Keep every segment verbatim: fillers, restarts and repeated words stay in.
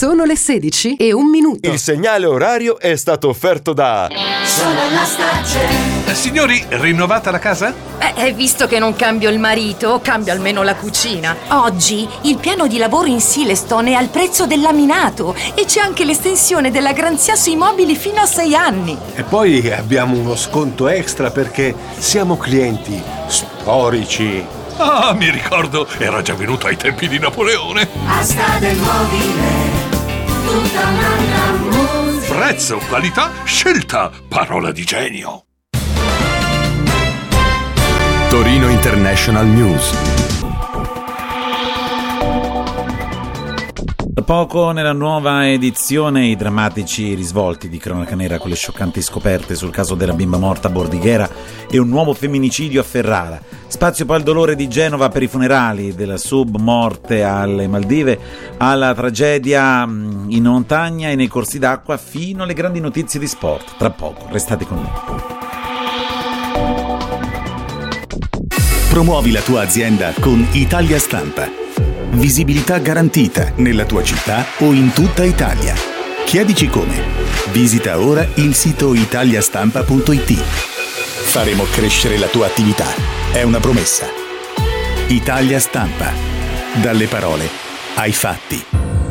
Sono le sedici e un minuto. Il segnale orario è stato offerto da Eh, signori, rinnovata la casa? Eh, visto che non cambio il marito, cambio almeno la cucina. Oggi il piano di lavoro in Silestone è al prezzo del laminato e c'è anche l'estensione della garanzia sui mobili fino a sei anni. E poi abbiamo uno sconto extra perché siamo clienti storici. Ah, mi ricordo, era già venuto ai tempi di Napoleone. Asta del mobile, tutta un'altra musica. Prezzo, qualità, scelta, parola di genio. Torino International News. Tra poco nella nuova edizione i drammatici risvolti di Cronaca Nera con le scioccanti scoperte sul caso della bimba morta a Bordighera e un nuovo femminicidio a Ferrara. Spazio poi al dolore di Genova per i funerali della sub morte alle Maldive, alla tragedia in montagna e nei corsi d'acqua, fino alle grandi notizie di sport. Tra poco, restate con noi. Promuovi la tua azienda con Italia Stampa. Visibilità garantita nella tua città o in tutta Italia. Chiedici come. Visita ora il sito italiastampa punto it. Faremo crescere la tua attività. È una promessa. Italia Stampa. Dalle parole ai fatti.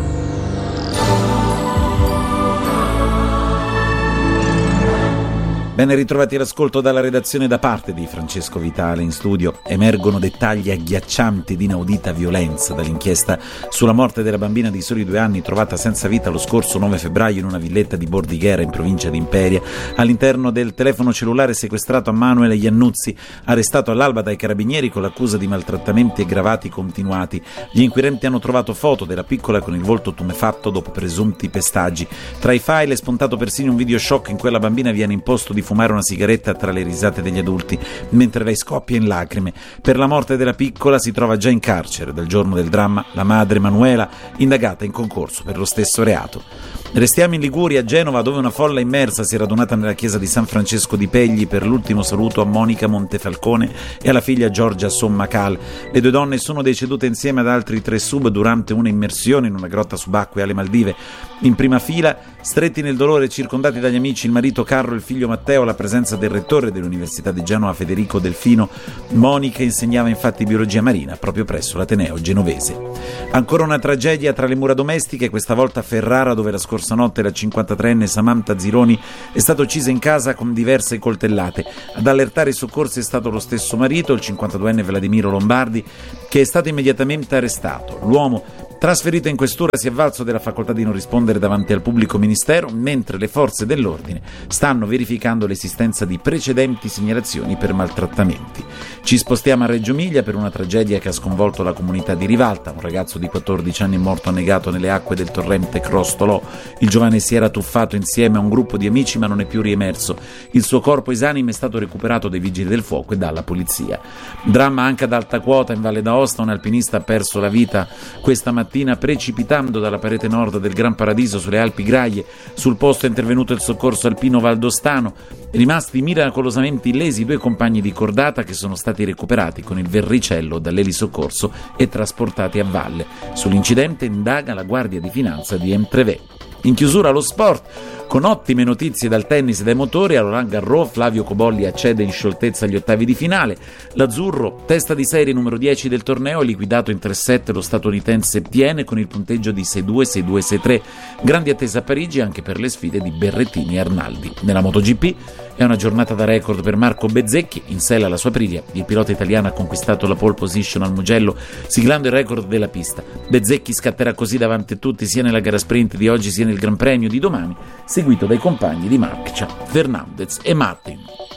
Ben ritrovati all'ascolto dalla redazione da parte di Francesco Vitale. In studio emergono dettagli agghiaccianti di inaudita violenza dall'inchiesta sulla morte della bambina di soli due anni trovata senza vita lo scorso nove febbraio in una villetta di Bordighera in provincia di Imperia, all'interno del telefono cellulare sequestrato a Manuel Iannuzzi, arrestato all'alba dai carabinieri con l'accusa di maltrattamenti aggravati continuati. Gli inquirenti hanno trovato foto della piccola con il volto tumefatto dopo presunti pestaggi. Tra i file è spuntato persino un video shock in cui alla bambina viene imposto di fumare una sigaretta tra le risate degli adulti, mentre lei scoppia in lacrime. Per la morte della piccola si trova già in carcere dal giorno del dramma la madre Manuela, indagata in concorso per lo stesso reato. Restiamo in Liguria, a Genova, dove una folla immersa si è radunata nella chiesa di San Francesco di Pegli per l'ultimo saluto a Monica Montefalcone e alla figlia Giorgia Sommacal. Le due donne sono decedute insieme ad altri tre sub durante una immersione in una grotta subacquea alle Maldive. In prima fila, stretti nel dolore e circondati dagli amici, il marito Carlo e il figlio Matteo, alla presenza del rettore dell'Università di Genova Federico Delfino. Monica insegnava infatti biologia marina proprio presso l'Ateneo genovese. Ancora una tragedia tra le mura domestiche, questa volta a Ferrara, dove la scorsa notte la cinquantatreenne Samantha Zironi è stata uccisa in casa con diverse coltellate. Ad allertare i soccorsi è stato lo stesso marito, il cinquantaduenne Vladimiro Lombardi, che è stato immediatamente arrestato. L'uomo, trasferito in questura, si è avvalso della facoltà di non rispondere davanti al pubblico ministero, mentre le forze dell'ordine stanno verificando l'esistenza di precedenti segnalazioni per maltrattamenti. Ci spostiamo a Reggio Emilia per una tragedia che ha sconvolto la comunità di Rivalta. Un ragazzo di quattordici anni è morto annegato nelle acque del torrente Crostolò. Il giovane si era tuffato insieme a un gruppo di amici ma non è più riemerso. Il suo corpo esanime è stato recuperato dai vigili del fuoco e dalla polizia. Dramma anche ad alta quota in Valle d'Aosta. Un alpinista ha perso la vita questa mattina precipitando dalla parete nord del Gran Paradiso sulle Alpi Graie. Sul posto è intervenuto il soccorso alpino valdostano. Rimasti miracolosamente illesi due compagni di cordata che sono stati recuperati con il verricello dall'elisoccorso e trasportati a valle. Sull'incidente indaga la Guardia di Finanza di Entrevé. In chiusura lo sport, con ottime notizie dal tennis e dai motori. A Roland Garros Flavio Cobolli accede in scioltezza agli ottavi di finale. L'azzurro, testa di serie numero dieci del torneo, liquidato in tre sette lo statunitense Piene con il punteggio di sei due sei due sei tre. Grandi attesa a Parigi anche per le sfide di Berrettini e Arnaldi. Nella MotoGP è una giornata da record per Marco Bezzecchi, in sella alla sua Aprilia. Il pilota italiano ha conquistato la pole position al Mugello, siglando il record della pista. Bezzecchi scatterà così davanti a tutti sia nella gara sprint di oggi sia nel Gran Premio di domani, seguito dai compagni di Marccia, Fernandez e Martin.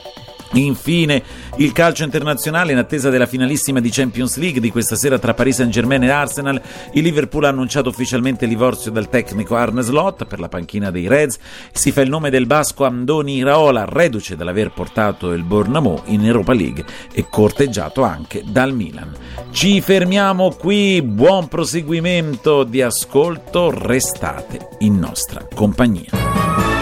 Infine il calcio internazionale, in attesa della finalissima di Champions League di questa sera tra Paris Saint-Germain e Arsenal. Il Liverpool ha annunciato ufficialmente il divorzio dal tecnico Arne Slot per la panchina dei Reds. Si fa il nome del basco Andoni Iraola, reduce dall'aver portato il Bournemouth in Europa League e corteggiato anche dal Milan. Ci fermiamo qui, buon proseguimento di ascolto, restate in nostra compagnia.